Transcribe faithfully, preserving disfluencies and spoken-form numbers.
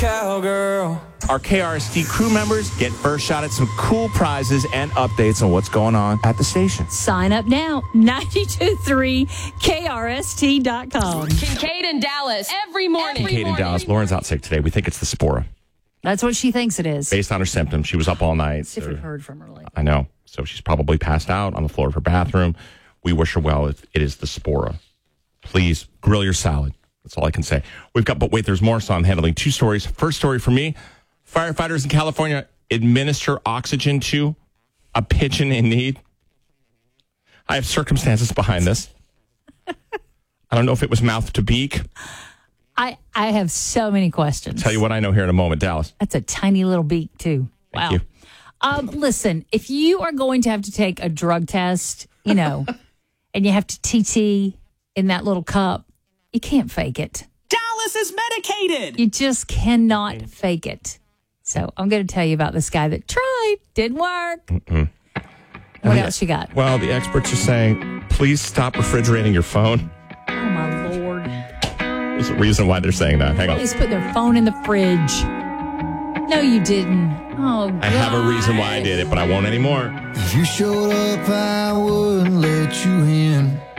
cowgirl. Our K R S T crew members get first shot at some cool prizes and updates on what's going on at the station. Sign up now, nine two three K R S T dot com. Kincaid and Dallas every morning. Kincaid and Dallas. Lauren's out sick today. We think it's the Spora. That's what she thinks it is. Based on her symptoms, she was up all night. See if we've heard from her lately. I know. So she's probably passed out on the floor of her bathroom. We wish her well. It, it is the Spora. Please grill your salad. That's all I can say. We've got, but wait, there's more. So I'm handling two stories. First story for me. Firefighters in California administer oxygen to a pigeon in need. I have circumstances behind this. I don't know if it was mouth to beak. I, I have so many questions. Tell you what I know here in a moment, Dallas. That's a tiny little beak, too. Thank wow. you. Um, listen, if you are going to have to take a drug test, you know, and you have to T T in that little cup, you can't fake it. Dallas is medicated. You just cannot fake it. So I'm going to tell you about this guy that tried, didn't work. Mm-mm. What Yeah. else you got? Well, the experts are saying, please stop refrigerating your phone. Oh, my Lord. There's a reason why they're saying that. Hang on. Please put their phone in the fridge. No, you didn't. Oh, God. I have a reason why I did it, but I won't anymore. If you showed up, I wouldn't let you in.